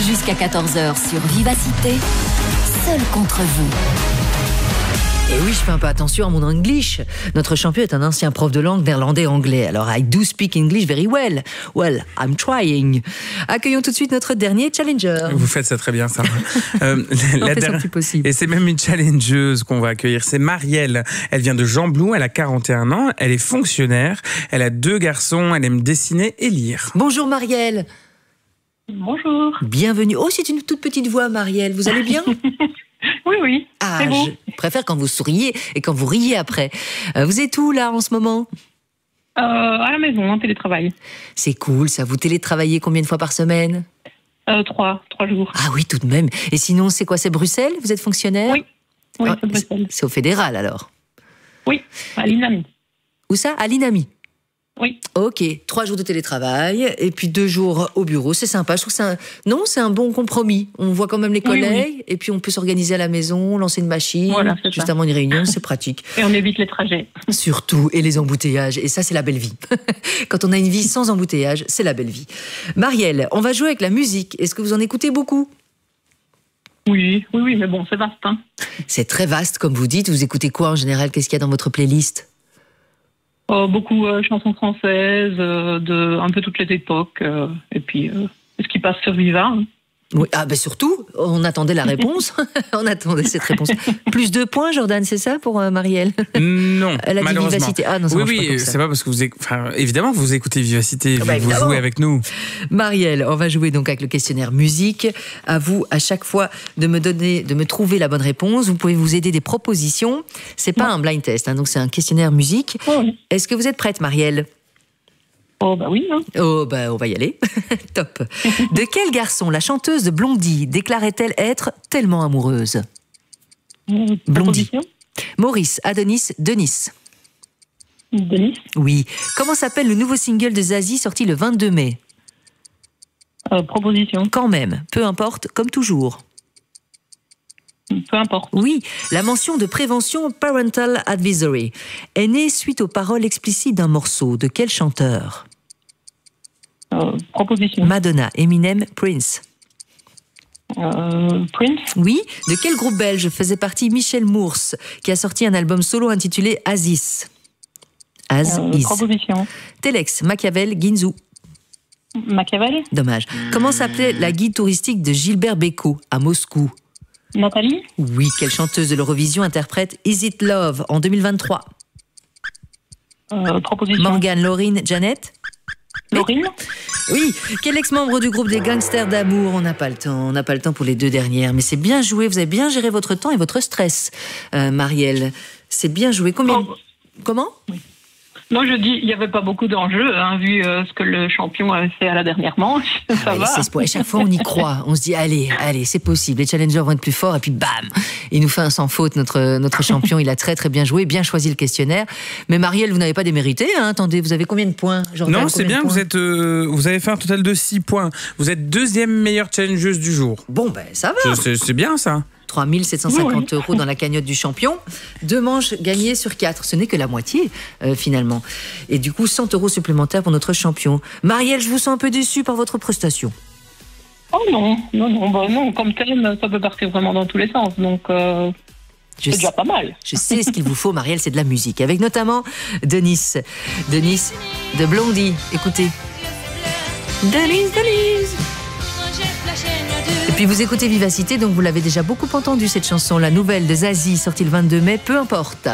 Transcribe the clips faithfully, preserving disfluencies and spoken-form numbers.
Jusqu'à quatorze heures sur Vivacité, seul contre vous. Et oui, je fais un peu attention à mon English. Notre champion est un ancien prof de langue néerlandais-anglais. Alors, I do speak English very well. Well, I'm trying. Accueillons tout de suite notre dernier challenger. Vous faites ça très bien, Sarah. euh, la fait der... son plus possible. Et c'est même une challengeuse qu'on va accueillir. C'est Marielle. Elle vient de Jean-Blou. Elle a quarante et un ans. Elle est fonctionnaire. Elle a deux garçons. Elle aime dessiner et lire. Bonjour Marielle. Bonjour. Bienvenue. Oh, c'est une toute petite voix, Marielle. Vous allez bien? Oui, oui. Ah, c'est beau. je préfère quand vous souriez et quand vous riez après. Euh, vous êtes où, là, en ce moment? Euh, à la maison, en télétravail. C'est cool, ça. Vous télétravaillez combien de fois par semaine? Euh, trois, trois jours. Ah oui, tout de même. Et sinon, c'est quoi? C'est Bruxelles? Vous êtes fonctionnaire? Oui. Oui, Ah, c'est Bruxelles. c'est au fédéral, alors? Oui, à l'INAMI. Où ça? À l'INAMI? Oui. Ok, trois jours de télétravail et puis deux jours au bureau, c'est sympa. Je trouve que c'est un... Non, c'est un bon compromis. On voit quand même les Oui, collègues oui. et puis on peut s'organiser à la maison, lancer une machine, Voilà, c'est juste ça. avant une réunion, c'est pratique. Et on évite les trajets. Surtout, et les embouteillages, et ça c'est la belle vie. Quand on a une vie sans embouteillage, c'est la belle vie. Marielle, on va jouer avec la musique. Est-ce que vous en écoutez beaucoup? Oui, oui, oui, mais bon, c'est vaste. Hein. C'est très vaste, comme vous dites. Vous écoutez quoi en général? Qu'est-ce qu'il y a dans votre playlist? Euh, beaucoup euh, chansons françaises, euh, de un peu toutes les époques, euh, et puis euh, ce qui passe sur Viva. Hein. Oui, ah ben surtout, on attendait la réponse. On attendait cette réponse. Plus de points, Jordan, c'est ça pour euh, Marielle? Non, Elle a dit malheureusement. Vivacité. Ah non, ça oui, marche pas oui, comme ça. c'est pas parce que vous... éc- Enfin, évidemment, vous écoutez Vivacité, Ah bah, vous, vous évidemment. jouez avec nous. Marielle, on va jouer donc avec le questionnaire musique. À vous, à chaque fois, de me donner, de me trouver la bonne réponse. Vous pouvez vous aider des propositions. C'est pas un blind test, hein, donc c'est un questionnaire musique. Oh, oui. Est-ce que vous êtes prête, Marielle? Oh, bah oui. Hein. Oh, bah, on va y aller. Top. De quel garçon la chanteuse de Blondie déclarait-elle être tellement amoureuse? Euh, Blondie. proposition. Maurice, Adonis, Denis. Denis. Oui. Comment s'appelle le nouveau single de Zazie sorti le vingt-deux mai? Euh, proposition. Quand même, peu importe, comme toujours. Peu importe. Oui, la mention de prévention Parental Advisory est née suite aux paroles explicites d'un morceau. De quel chanteur? Euh, proposition. Madonna, Eminem, Prince. Euh, Prince. Oui, de quel groupe belge faisait partie Michel Mours, qui a sorti un album solo intitulé Aziz? Az Euh, is. proposition. Telex, Machiavel, Ginzou. Machiavel. Dommage. Comment s'appelait la guide touristique de Gilbert Bécaud à Moscou? Nathalie. Oui, quelle chanteuse de l'Eurovision interprète Is It Love en deux mille vingt-trois? Euh, proposition. Morgane, Laurine, Janet? Laurine. Oui, quel ex-membre du groupe des Gangsters d'Amour? On n'a pas le temps, on n'a pas le temps pour les deux dernières, mais c'est bien joué, vous avez bien géré votre temps et votre stress, euh, Marielle. C'est bien joué. Combien? Oh. Comment? Moi, je dis, il n'y avait pas beaucoup d'enjeux, hein, vu euh, ce que le champion avait fait à la dernière manche. Ça Ah ouais, va. c'est ce point. Et chaque fois, on y croit. On se dit, allez, allez, c'est possible. Les challengers vont être plus forts. Et puis, bam, il nous fait un sans faute. Notre, notre champion, il a très, très bien joué, bien choisi le questionnaire. Mais Marielle, vous n'avez pas démérité. Hein. Attendez, vous avez combien de points? Jordan, Non, c'est combien de bien, points vous, êtes, euh, vous avez fait un total de six points. Vous êtes deuxième meilleure challengeuse du jour. Bon, ben, ça va. C'est c'est bien, ça. trois mille sept cent cinquante euros dans la cagnotte du champion. Deux manches gagnées sur quatre. Ce n'est que la moitié, euh, finalement. Et du coup, cent euros supplémentaires pour notre champion. Marielle, je vous sens un peu déçue par votre prestation. Oh non, non, non, bah non, comme thème, ça peut partir vraiment dans tous les sens. Donc, euh, Je c'est sais, déjà pas mal. je sais ce qu'il vous faut, Marielle, c'est de la musique. Avec notamment Denis. Denis de Blondie. Écoutez. Denis, Denis. Et puis vous écoutez Vivacité, donc vous l'avez déjà beaucoup entendu cette chanson, la nouvelle de Zazie, sortie le vingt-deux mai, peu importe.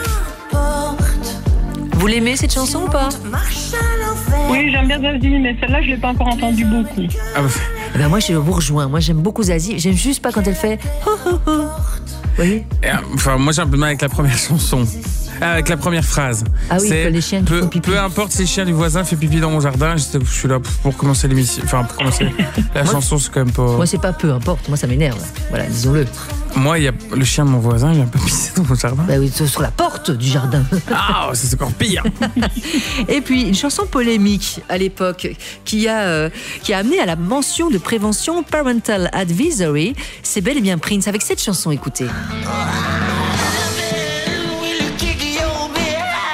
Vous l'aimez cette chanson ou pas? Oui, j'aime bien Zazie, mais celle-là, je l'ai pas encore entendue beaucoup. Ah bah, Eh ben moi je vous rejoins, moi j'aime beaucoup Zazie, j'aime juste pas quand elle fait ho ho ho. Vous voyez? euh, enfin, moi, j'ai un peu de mal avec la première chanson. Ah, avec la première phrase. Ah oui, C'est que les chiens qui peu, font pipi. peu importe si le chien du voisin fait pipi dans mon jardin, je, je suis là pour commencer l'émission. Enfin, pour commencer. La Moi, chanson, c'est quand même pas. Moi c'est pas peu importe, moi ça m'énerve. Voilà, disons-le. Moi, il y a le chien de mon voisin, il vient pas pisser dans mon jardin. Bah oui, sur la porte du jardin. Ah, ça, c'est encore pire. Et puis une chanson polémique à l'époque qui a, euh, qui a amené à la mention de prévention Parental Advisory, c'est bel et bien Prince avec cette chanson, écoutez.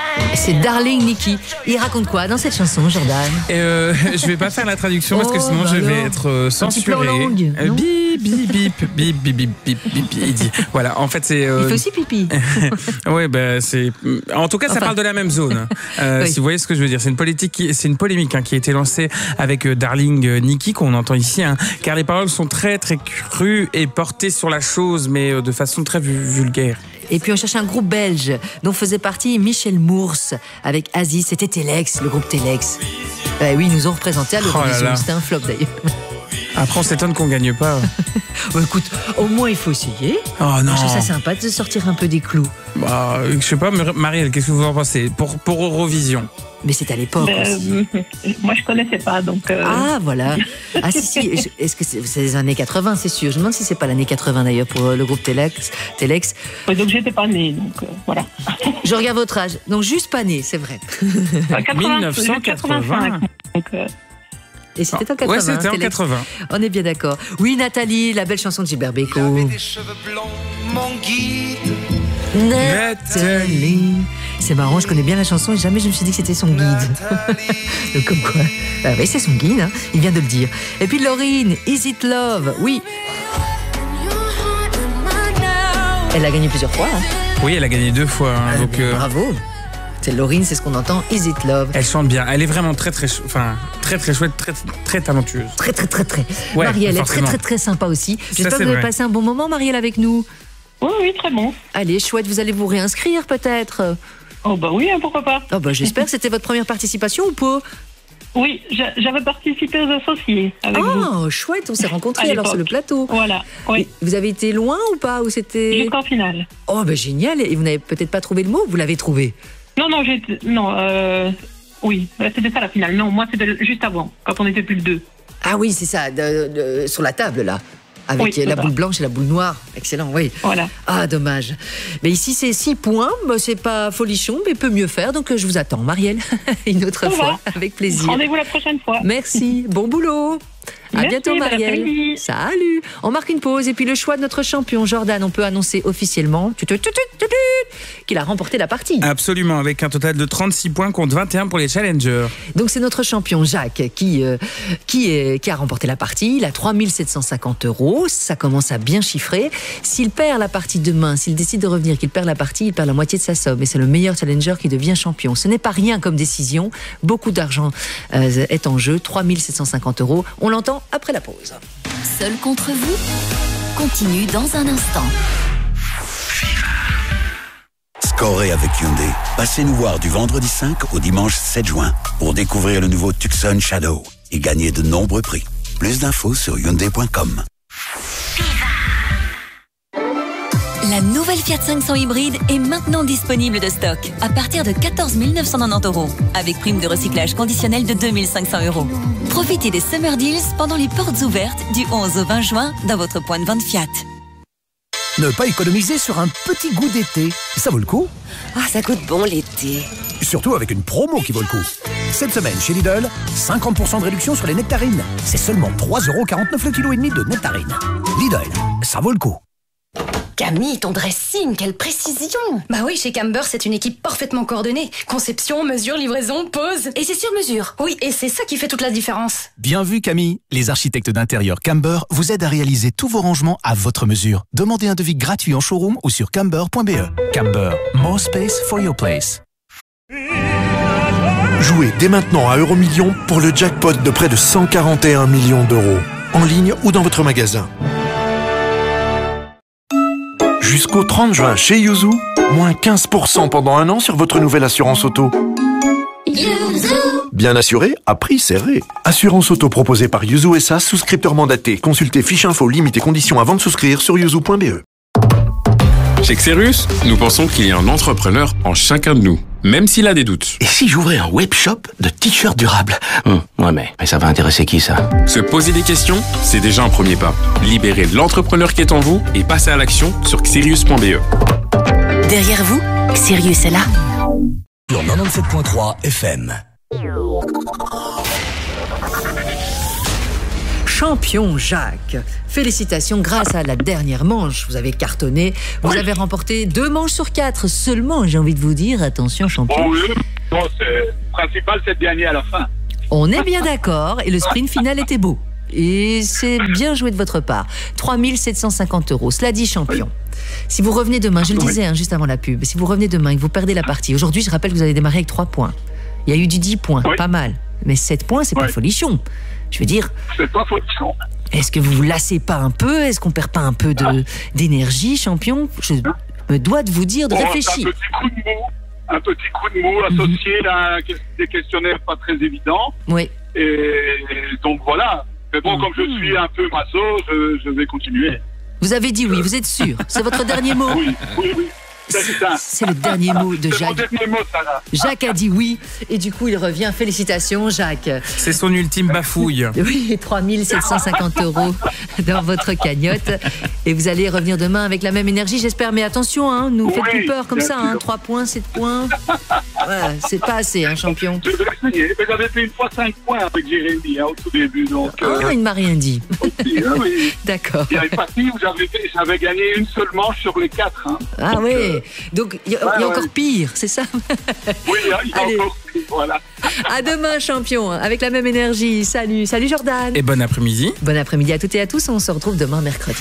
c'est Darling Nikki. Il raconte quoi dans cette chanson, Jordan? euh, Je vais pas faire la traduction parce que sinon oh, je bah vais alors. être euh, censuré. Langue, euh, bip, bip, bip, bip, bip, bip, bip, bip, il dit. Voilà, en fait c'est... Euh... Il fait aussi pipi. Oui, bah, c'est... En tout cas, ça enfin... parle de la même zone. Euh, oui. Si vous voyez ce que je veux dire. C'est une politique, qui... c'est une polémique hein, qui a été lancée avec euh, Darling euh, Nikki, qu'on entend ici, hein, car les paroles sont très très crues et portées sur la chose, mais euh, de façon très vulgaire. Et puis on cherche un groupe belge dont faisait partie Michel Mours avec Aziz, c'était Telex, le groupe Telex. Euh, oui, ils nous ont représenté à l'Eurovision, oh c'était un flop d'ailleurs. Après on s'étonne qu'on gagne pas. Bon, écoute, au moins il faut essayer. Oh non. Je trouve ça sympa de sortir un peu des clous. Bah, je sais pas, Marielle, qu'est-ce que vous en pensez pour, pour Eurovision? Mais c'est à l'époque euh, aussi. Moi, je connaissais pas, donc... Euh... Ah, voilà. Ah, si, si. Est-ce que c'est, c'est les années quatre-vingts, c'est sûr. Je me demande si c'est pas l'année quatre-vingts, d'ailleurs, pour le groupe Telex. Telex. Oui, donc, j'étais pas née, donc euh, voilà. Je regarde votre âge. Donc, juste pas née, c'est vrai. mille neuf cent quatre-vingts. Donc, euh... Et c'était en quatre-vingts. Ouais, c'était en Telex. quatre-vingts. On est bien d'accord. Oui, Nathalie, la belle chanson de Gilbert Bécaud. Des cheveux blancs, mon guide. Nathalie. C'est marrant, je connais bien la chanson et jamais je me suis dit que c'était son guide. Donc, comme quoi. Ah oui, c'est son guide, hein. Il vient de le dire. Et puis Laurine, Is It Love? Oui. Elle a gagné plusieurs fois. Hein. Oui, elle a gagné deux fois. Hein, euh, donc, euh... Bravo. C'est Laurine, c'est ce qu'on entend. Is It Love? Elle chante bien. Elle est vraiment très très, ch... enfin, très très chouette, très très talentueuse. Très très très très. Ouais, Marielle est forcément. très très très sympa aussi. J'espère Ça, que vous avez vrai. passé un bon moment, Marielle, avec nous. Oui, oui, très bon. Allez, chouette, vous allez vous réinscrire peut-être? Oh bah oui, hein, pourquoi pas. Oh bah j'espère que c'était votre première participation ou pas? Oui, j'avais participé aux associés avec vous. Oh, chouette, on s'est rencontrés À alors sur le plateau. Voilà, oui. Vous avez été loin ou pas ou c'était... Jusqu'en finale. Oh bah génial, et vous n'avez peut-être pas trouvé le mot, vous l'avez trouvé? Non, non, j'ai... Non, euh... oui, c'était ça la finale. Non, moi c'était juste avant, quand on était plus que deux. Ah oui, c'est ça, de, de, sur la table là. Avec oui, la ça. boule blanche et la boule noire. Excellent, oui. Voilà. Ah, dommage. Mais ici, c'est six points. Bah, c'est pas folichon, mais peut mieux faire. Donc, je vous attends, Marielle. Une autre Ça fois, va. avec plaisir. Rendez-vous la prochaine fois. Merci. Bon boulot. À Merci, bientôt, bon Marielle. après-midi. Salut. On marque une pause et puis le choix de notre champion, Jordan, on peut annoncer officiellement tut, tut, tut, tut, tut, qu'il a remporté la partie. Absolument, avec un total de trente-six points contre vingt et un pour les challengers. Donc c'est notre champion Jacques qui, euh, qui, est, qui a remporté la partie. Il a trois mille sept cent cinquante euros. Ça commence à bien chiffrer. S'il perd la partie demain, s'il décide de revenir, qu'il perd la partie, il perd la moitié de sa somme. Et c'est le meilleur challenger qui devient champion. Ce n'est pas rien comme décision. Beaucoup d'argent euh, est en jeu. trois mille sept cent cinquante euros. On l'entend après la pause. Seul contre vous continue dans un instant. Scorez avec Hyundai. Passez nous voir du vendredi cinq au dimanche sept juin pour découvrir le nouveau Tucson Shadow et gagner de nombreux prix. Plus d'infos sur hyundai point com. La nouvelle Fiat cinq cents hybride est maintenant disponible de stock à partir de quatorze mille neuf cent quatre-vingt-dix euros avec prime de recyclage conditionnelle de deux mille cinq cents euros. Profitez des Summer Deals pendant les portes ouvertes du onze au vingt juin dans votre point de vente Fiat. Ne pas économiser sur un petit goût d'été, ça vaut le coup. Ah, ça goûte bon l'été. Surtout avec une promo qui vaut le coup. Cette semaine chez Lidl, cinquante pour cent de réduction sur les nectarines. C'est seulement trois euros quarante-neuf le kilo et demi de nectarines. Lidl, ça vaut le coup. Camille, ton dressing, quelle précision! Bah oui, chez Camber, c'est une équipe parfaitement coordonnée. Conception, mesure, livraison, pose. Et c'est sur mesure. Oui, et c'est ça qui fait toute la différence. Bien vu, Camille. Les architectes d'intérieur Camber vous aident à réaliser tous vos rangements à votre mesure. Demandez un devis gratuit en showroom ou sur camber point b e. Camber, more space for your place. Jouez dès maintenant à Euromillions pour le jackpot de près de cent quarante et un millions d'euros. En ligne ou dans votre magasin. Jusqu'au trente juin chez Yuzu, moins quinze pour cent pendant un an sur votre nouvelle assurance auto. Yuzu. Bien assuré, à prix serré. Assurance auto proposée par Yuzu S A, souscripteur mandaté. Consultez fiche info, limites et conditions avant de souscrire sur yuzu point b e. Chez Xerus, nous pensons qu'il y a un entrepreneur en chacun de nous, même s'il a des doutes. Et si j'ouvrais un web shop de t-shirts durables? hum, Ouais, mais, mais ça va intéresser qui, ça? Se poser des questions, c'est déjà un premier pas. Libérez l'entrepreneur qui est en vous et passez à l'action sur xerius point b e. Derrière vous, Sirius est là. Sur quatre-vingt-dix-sept point trois F M. Champion Jacques, félicitations, grâce à la dernière manche, vous avez cartonné, vous avez remporté deux manches sur quatre seulement, j'ai envie de vous dire, attention champion. Bon, le principal, c'est de gagner à la fin. On est bien d'accord, et le sprint final était beau. Et c'est bien joué de votre part. trois mille sept cent cinquante euros. Cela dit, champion. Si vous revenez demain, je le disais hein, juste avant la pub, si vous revenez demain et que vous perdez la partie, aujourd'hui, je rappelle que vous avez démarré avec trois points. Il y a eu du dix points, oui. Pas mal. Mais sept points, c'est oui. Pas folichon. Je veux dire. C'est pas folichon. Est-ce que vous vous lassez pas un peu? Est-ce qu'on perd pas un peu de, ah. d'énergie, champion? Je me dois de vous dire de bon, réfléchir. Un petit coup de mou, un petit coup de mou associé mm-hmm. à des questionnaires pas très évidents. Oui. Et donc voilà. Mais bon, mm-hmm. comme je suis un peu masso, je, je vais continuer. Vous avez dit oui, vous êtes sûr? C'est votre dernier mot? Oui, oui, oui. C'est, c'est le dernier mot de Jacques. C'est mon dernier mot, Sarah. Jacques a dit oui, et du coup il revient. Félicitations, Jacques. C'est son ultime bafouille. Oui, trois mille sept cent cinquante euros dans votre cagnotte. Et vous allez revenir demain avec la même énergie, j'espère. Mais attention, hein, nous oui, faites plus peur comme ça. Hein, trois points, sept points. Voilà, c'est pas assez, hein, champion. Je vais essayer. Mais j'avais fait une fois cinq points avec Jérémy hein, au tout début. Donc, ah, euh... il ne m'a rien dit. Aussi, hein, oui. D'accord. Il y a une partie où j'avais, j'avais gagné une seule manche sur les quatre. Hein. Ah donc, oui. Euh... Donc, il y a, ouais, y a ouais. encore pire, c'est ça? Oui, il y a, y a encore pire, voilà. À demain, champion, avec la même énergie. Salut, salut Jordan. Et bon après-midi. Bon après-midi à toutes et à tous. On se retrouve demain, mercredi.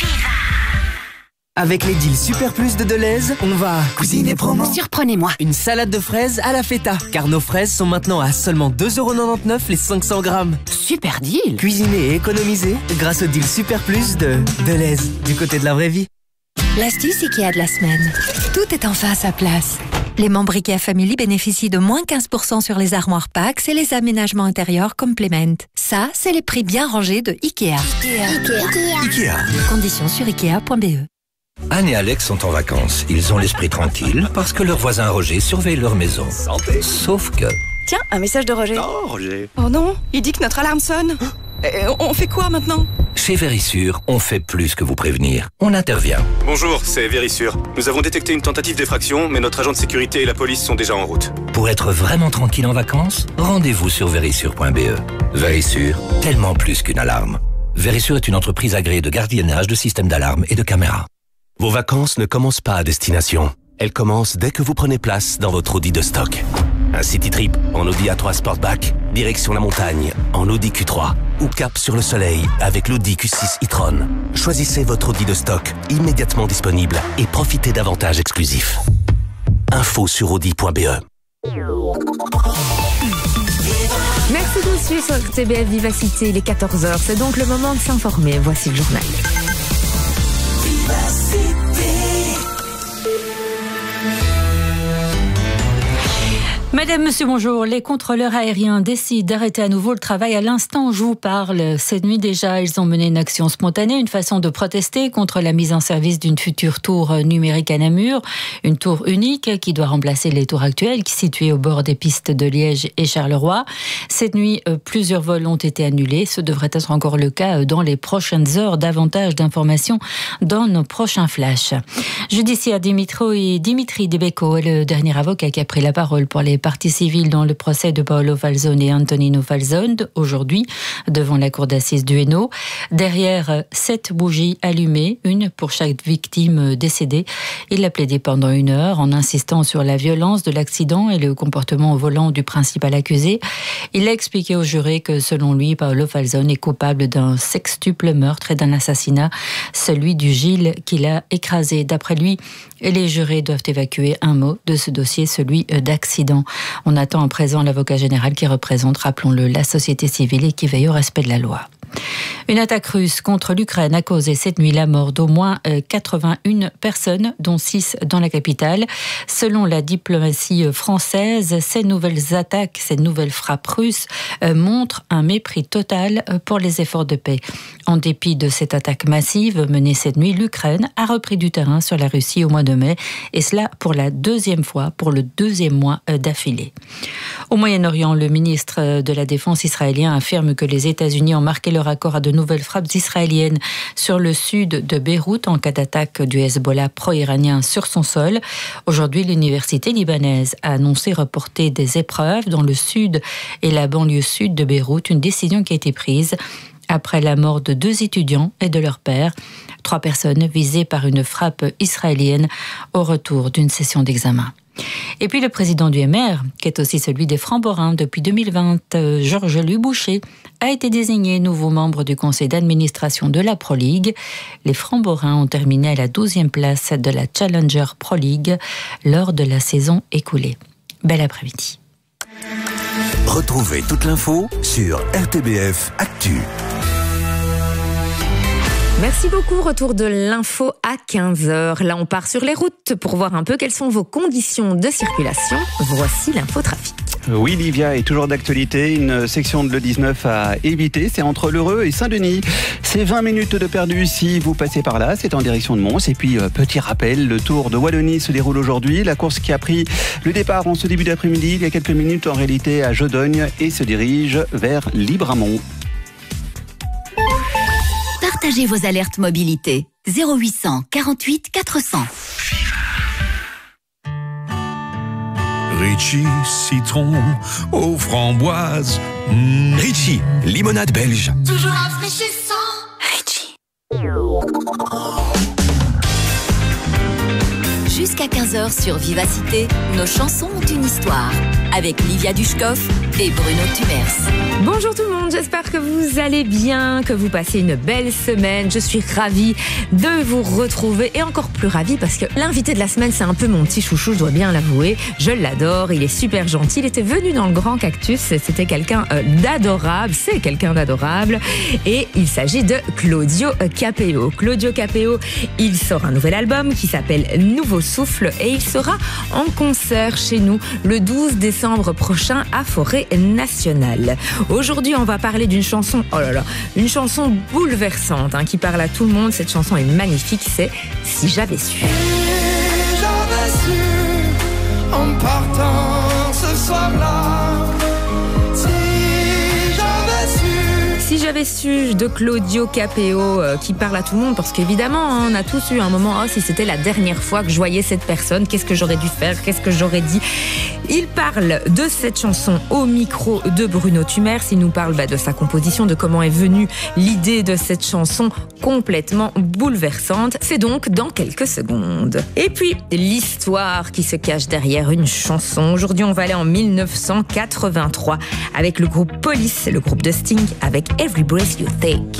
Avec les deals Super Plus de Deleuze, on va cuisiner promo. Surprenez-moi. Une salade de fraises à la feta. Car nos fraises sont maintenant à seulement deux euros quatre-vingt-dix-neuf les cinq cents grammes. Super deal. Cuisiner et économiser grâce au deal Super Plus de Deleuze. Du côté de la vraie vie. L'astuce Ikea de la semaine. Tout est enfin à sa place. Les membres Ikea Family bénéficient de moins quinze pour cent sur les armoires Pax et les aménagements intérieurs Complement. Ça, c'est les prix bien rangés de Ikea. Ikea. Ikea. Ikea. Conditions sur ikea point b e. Anne et Alex sont en vacances. Ils ont l'esprit tranquille parce que leur voisin Roger surveille leur maison. Santé. Sauf que... Tiens, un message de Roger. Oh, Roger. Oh non, il dit que notre alarme sonne. Et on fait quoi maintenant? Chez Vérissure, on fait plus que vous prévenir. On intervient. Bonjour, c'est Vérissure. Nous avons détecté une tentative d'effraction, mais notre agent de sécurité et la police sont déjà en route. Pour être vraiment tranquille en vacances, rendez-vous sur vérissure point b e. Vérissure, tellement plus qu'une alarme. Vérissure est une entreprise agréée de gardiennage de systèmes d'alarme et de caméras. Vos vacances ne commencent pas à destination. Elles commencent dès que vous prenez place dans votre Audi de stock. Un city trip en Audi A trois Sportback, direction la montagne en Audi Q trois ou cap sur le soleil avec l'Audi Q six e-tron. Choisissez votre Audi de stock immédiatement disponible et profitez d'avantages exclusifs. Info sur audi point b e. Merci de nous suivre sur T B F Vivacité, il est quatorze heures. C'est donc le moment de s'informer. Voici le journal. Madame, monsieur, bonjour. Les contrôleurs aériens décident d'arrêter à nouveau le travail à l'instant où je vous parle. Cette nuit déjà, ils ont mené une action spontanée, une façon de protester contre la mise en service d'une future tour numérique à Namur. Une tour unique qui doit remplacer les tours actuelles qui situées au bord des pistes de Liège et Charleroi. Cette nuit, plusieurs vols ont été annulés. Ce devrait être encore le cas dans les prochaines heures. Davantage d'informations dans nos prochains flashs. Judiciaire, Dimitri, Dimitri Debecco est le dernier avocat qui a pris la parole pour les partie civile dans le procès de Paolo Falzone et Antonino Falzone, aujourd'hui, devant la cour d'assises du Hainaut. Derrière sept bougies allumées, une pour chaque victime décédée. Il a plaidé pendant une heure en insistant sur la violence de l'accident et le comportement au volant du principal accusé. Il a expliqué aux jurés que, selon lui, Paolo Falzone est coupable d'un sextuple meurtre et d'un assassinat, celui du Gilles qu'il a écrasé. D'après lui, les jurés doivent évacuer un mot de ce dossier, celui d'accident. On attend à présent l'avocat général qui représente, rappelons-le, la société civile et qui veille au respect de la loi. Une attaque russe contre l'Ukraine a causé cette nuit la mort d'au moins quatre-vingt-une personnes, dont six dans la capitale. Selon la diplomatie française, ces nouvelles attaques, ces nouvelles frappes russes montrent un mépris total pour les efforts de paix. En dépit de cette attaque massive menée cette nuit, l'Ukraine a repris du terrain sur la Russie au mois de mai, et cela pour la deuxième fois, pour le deuxième mois d'affilée. Au Moyen-Orient, le ministre de la Défense israélien affirme que les États-Unis ont marqué leur accord à de nouvelles frappes israéliennes sur le sud de Beyrouth en cas d'attaque du Hezbollah pro-iranien sur son sol. Aujourd'hui, l'université libanaise a annoncé reporter des épreuves dans le sud et la banlieue sud de Beyrouth, une décision qui a été prise après la mort de deux étudiants et de leur père, trois personnes visées par une frappe israélienne au retour d'une session d'examen. Et puis le président du M R, qui est aussi celui des Francs-Borins depuis deux mille vingt, Georges-Louis Boucher, a été désigné nouveau membre du conseil d'administration de la Pro League. Les Francs-Borins ont terminé à la douzième place de la Challenger Pro League lors de la saison écoulée. Bel après-midi. Retrouvez toute l'info sur R T B F Actu. Merci beaucoup. Retour de l'info à quinze heures. Là, on part sur les routes pour voir un peu quelles sont vos conditions de circulation. Voici l'infotrafic. Oui, Livia est toujours d'actualité. Une section de l'E dix-neuf à éviter, c'est entre L'Heureux et Saint-Denis. C'est vingt minutes de perdu si vous passez par là. C'est en direction de Mons. Et puis, euh, petit rappel, le Tour de Wallonie se déroule aujourd'hui. La course qui a pris le départ en ce début d'après-midi, il y a quelques minutes en réalité à Jodogne et se dirige vers Libramont. Partagez vos alertes mobilité. zéro huit cent quarante-huit quatre cents. Ritchie, citron, aux framboises. Mmh. Ritchie, limonade belge. Toujours rafraîchissant. Ritchie. Jusqu'à quinze heures sur Vivacité, nos chansons ont une histoire. Avec Livia Dushkov et Bruno Tumers. Bonjour tout le monde, j'espère que vous allez bien, que vous passez une belle semaine. Je suis ravie de vous retrouver et encore plus ravie parce que l'invité de la semaine, c'est un peu mon petit chouchou, je dois bien l'avouer. Je l'adore, il est super gentil. Il était venu dans le Grand Cactus, c'était quelqu'un d'adorable, c'est quelqu'un d'adorable. Et il s'agit de Claudio Capéo. Claudio Capéo, il sort un nouvel album qui s'appelle Nouveau Souffle et il sera en concert chez nous le douze décembre prochain à Forêt Nationale. Aujourd'hui, on va parler d'une chanson, oh là là, une chanson bouleversante hein, qui parle à tout le monde. Cette chanson est magnifique, c'est Si j'avais su. Si j'avais su en partant ce soir-là, si j'avais su. Si j'avais su de Claudio Capéo euh, qui parle à tout le monde parce qu'évidemment hein, on a tous eu un moment oh, si c'était la dernière fois que je voyais cette personne, qu'est-ce que j'aurais dû faire, qu'est-ce que j'aurais dit. Il parle de cette chanson au micro de Bruno Tumers. Il nous parle bah, de sa composition, de comment est venue l'idée de cette chanson complètement bouleversante. C'est donc dans quelques secondes. Et puis l'histoire qui se cache derrière une chanson. Aujourd'hui on va aller en mille neuf cent quatre-vingt-trois avec le groupe Police, le groupe de Sting avec Every Breath You Take.